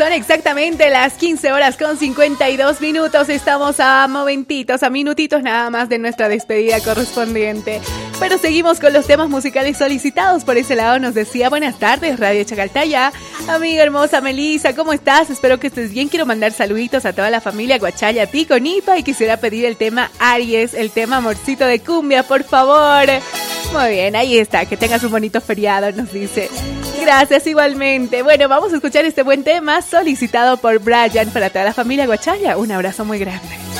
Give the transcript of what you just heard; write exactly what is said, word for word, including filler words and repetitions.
Son exactamente las quince horas con cincuenta y dos minutos. Estamos a momentitos, a minutitos nada más de nuestra despedida correspondiente. Pero seguimos con los temas musicales solicitados. Por ese lado nos decía, buenas tardes, Radio Chacaltaya. Amiga hermosa Melissa, ¿cómo estás? Espero que estés bien. Quiero mandar saluditos a toda la familia Guachaya, Tico, Nipa. Y quisiera pedir el tema Aries, el tema Amorcito de Cumbia, por favor. Muy bien, ahí está. Que tengas un bonito feriado, nos dice. Gracias, igualmente. Bueno, vamos a escuchar este buen tema solicitado por Brian para toda la familia Guachaya. Un abrazo muy grande.